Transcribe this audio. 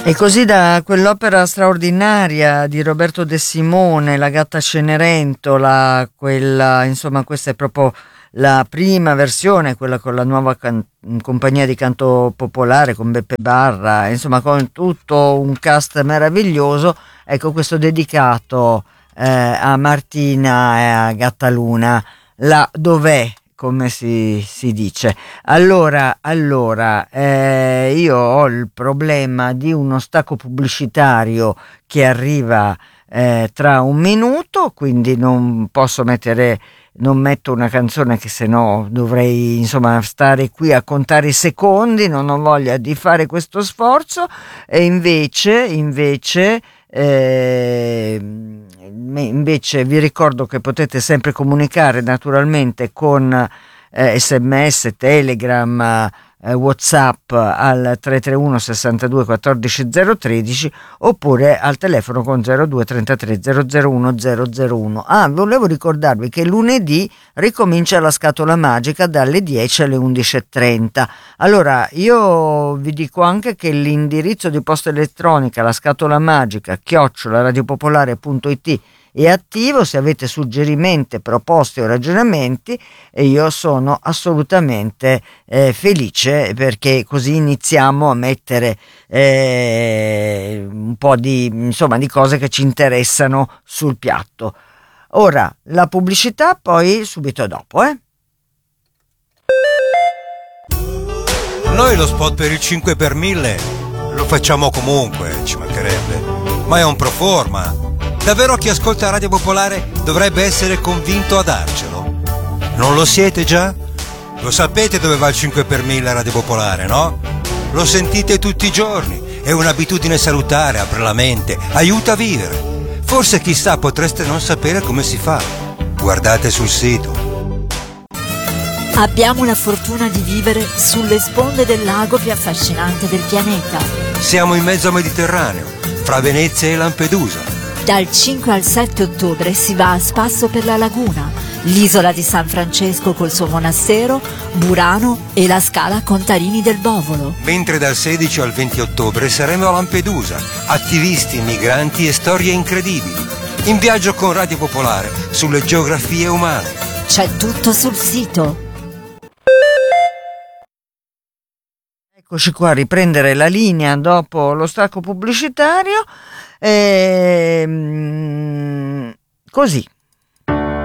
E così da quell'opera straordinaria di Roberto De Simone, La gatta Cenerentola, quella, insomma, questa è proprio la prima versione, quella con la nuova compagnia di canto popolare, con Beppe Barra, insomma, con tutto un cast meraviglioso. Ecco, questo dedicato a Martina e a Gattaluna, là dov'è, come si dice. Allora, io ho il problema di uno stacco pubblicitario che arriva tra un minuto, quindi non posso non metto una canzone che se no dovrei insomma stare qui a contare i secondi, non ho voglia di fare questo sforzo e invece vi ricordo che potete sempre comunicare naturalmente con SMS, Telegram, WhatsApp al 331 62 14 013 oppure al telefono con 02 33 001 001. Volevo ricordarvi che lunedì ricomincia la scatola magica dalle 10 alle 11:30. Allora io vi dico anche che l'indirizzo di posta elettronica, la scatola magica @radiopopolare.it è attivo. Se avete suggerimenti, proposte o ragionamenti, io sono assolutamente felice, perché così iniziamo a mettere un po' di cose che ci interessano sul piatto. Ora la pubblicità, poi subito dopo. Noi lo spot per il 5 per 1000 lo facciamo comunque, ci mancherebbe, ma è un pro forma. Davvero chi ascolta Radio Popolare dovrebbe essere convinto a darcelo. Non lo siete già? Lo sapete dove va il 5 per 1000 Radio Popolare, no? Lo sentite tutti i giorni, è un'abitudine salutare, apre la mente, aiuta a vivere. Forse chissà potreste non sapere come si fa. Guardate sul sito. Abbiamo la fortuna di vivere sulle sponde del lago più affascinante del pianeta. Siamo in mezzo al Mediterraneo, fra Venezia e Lampedusa. Dal 5 al 7 ottobre si va a spasso per la laguna, l'isola di San Francesco col suo monastero, Burano e la scala Contarini del Bovolo. Mentre dal 16 al 20 ottobre saremo a Lampedusa, attivisti, migranti e storie incredibili. In viaggio con Radio Popolare sulle geografie umane. C'è tutto sul sito. Eccoci qua a riprendere la linea dopo lo stacco pubblicitario. Così,